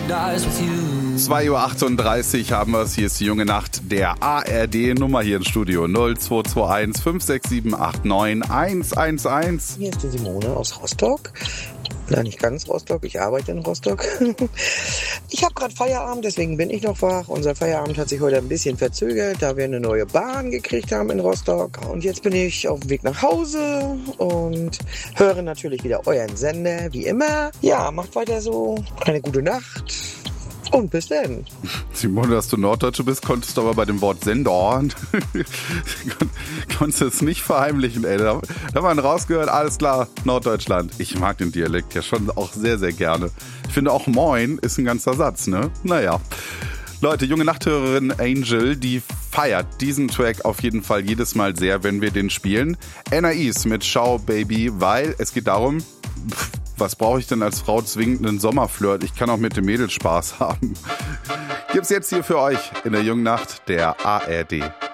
2:38 Uhr haben wir es. Hier ist die junge Nacht der ARD. Nummer hier im Studio 0221 567 89 111. Hier ist die Simone aus Rostock. Nein, nicht ganz Rostock, ich arbeite in Rostock. Ich habe gerade Feierabend, deswegen bin ich noch wach. Unser Feierabend hat sich heute ein bisschen verzögert, da wir eine neue Bahn gekriegt haben in Rostock. Und jetzt bin ich auf dem Weg nach Hause und höre natürlich wieder euren Sender, wie immer. Ja, macht weiter so. Eine gute Nacht. Und bis dann. Simone, dass du Norddeutsche bist, konntest du aber bei dem Wort Sender konntest du es nicht verheimlichen, ey. Da hat man rausgehört, alles klar, Norddeutschland. Ich mag den Dialekt ja schon auch sehr, sehr gerne. Ich finde auch Moin ist ein ganzer Satz, ne? Naja. Leute, junge Nachthörerin Angel, die feiert diesen Track auf jeden Fall jedes Mal sehr, wenn wir den spielen. Anais mit Schau Baby, weil es geht darum, was brauche ich denn als Frau zwingend einen Sommerflirt? Ich kann auch mit dem Mädel Spaß haben. Gibt's jetzt hier für euch in der jungen Nacht der ARD.